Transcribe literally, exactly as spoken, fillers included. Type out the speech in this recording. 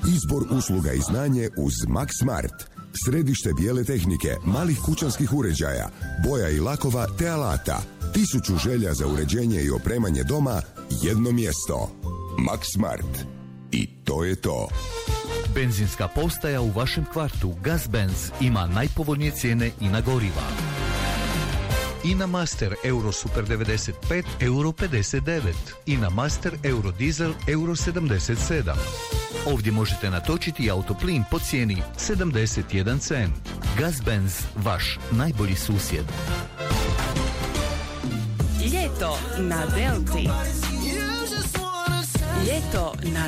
Izbor usluga i znanje uz Max Smart. Središte bijele tehnike, malih kućanskih uređaja, boja i lakova te alata. Tisuću želja za uređenje i opremanje doma, jedno mjesto. Max Smart. I to je to. Benzinska postaja u vašem kvartu Gazbenz ima najpovoljnije cijene i na goriva. I na Master Euro Super devedeset pet euro pedeset devet. I na Master Euro Diesel euro sedamdeset sedam. Ovdje možete natočiti autoplin po cijeni sedamdeset jedan cent. Gazbenz, vaš najbolji susjed. Ljeto na Delti. Ljeto na